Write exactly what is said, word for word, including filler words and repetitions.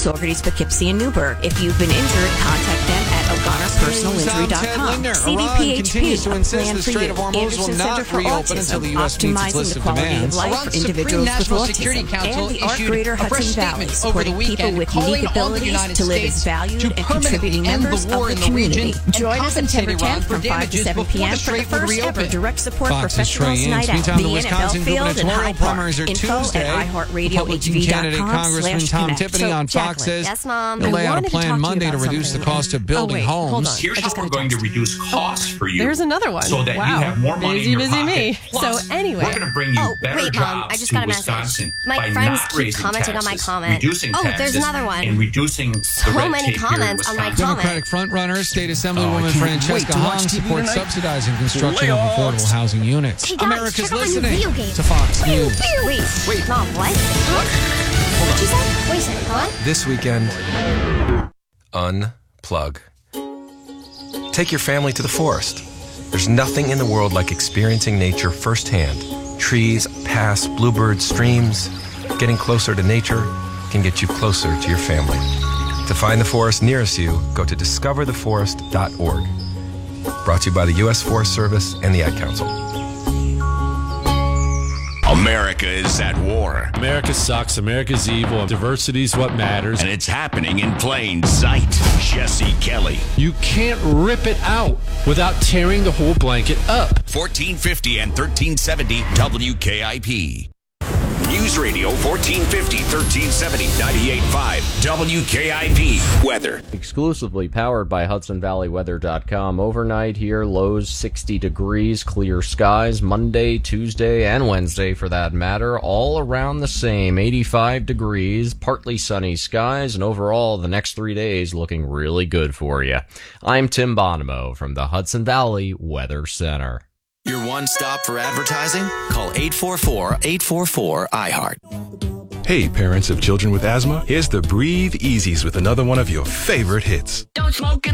Saugerties, Poughkeepsie, and Newburgh. If you've been injured, contact them at O'Connor Personal Injury dot com. C D P H P, a plan for you. Anderson Center for Autism, optimizing the quality of life for individuals with autism. And the Art Greater Hudson Valley, supporting people with unique abilities to live as valued and contributing members of the community. Join us September tenth from five to seven p.m. for the first ever direct support professionals night out. The N F L field in Hyde Park. Info at iHeartRadio H V dot com Congressman Tom Tippany on Fox says yes, Mom. he'll lay out a to plan Monday to about reduce the something. cost of building oh, wait, homes. Hold on. Here's how we're going to reduce costs for you. There's another one. So that wow. you have more money busy, in your busy pocket. me. Plus, so anyway. we're going to bring you oh, better wait, jobs Mom, I just to got a Wisconsin message. My by friends not keep raising commenting taxes, on my comment. reducing Oh, taxes, there's another one. and reducing So the red many tape comments here in on my Wisconsin. comment. Democratic frontrunner, State Assemblywoman Oh, Francesca Hong supports subsidizing construction of affordable housing units. Hey guys, America's check out my new listening video game. to Fox News. Wait, wait, Mom, what? Huh? What'd you say? Wait a second, huh? This weekend, unplug. Take your family to the forest. There's nothing in the world like experiencing nature firsthand. Trees, paths, bluebirds, streams. Getting closer to nature can get you closer to your family. To find the forest nearest you, go to discover the forest dot org. Brought to you by the U S Forest Service and the Ad Council. America is at war. America sucks. America's evil. Diversity's what matters. And it's happening in plain sight. Jesse Kelly. You can't rip it out without tearing the whole blanket up. fourteen fifty and thirteen seventy W K I P. News Radio fourteen fifty, thirteen seventy, ninety-eight point five W K I P. Weather. Exclusively powered by Hudson Valley Weather dot com. Overnight here, lows sixty degrees, clear skies. Monday, Tuesday, and Wednesday for that matter, all around the same. eighty-five degrees, partly sunny skies, and overall the next three days looking really good for you. I'm Tim Bonomo from the Hudson Valley Weather Center. Your one stop for advertising? Call eight four four, eight four four, I heart. Hey, parents of children with asthma, here's the Breathe Easies with another one of your favorite hits. Don't smoke in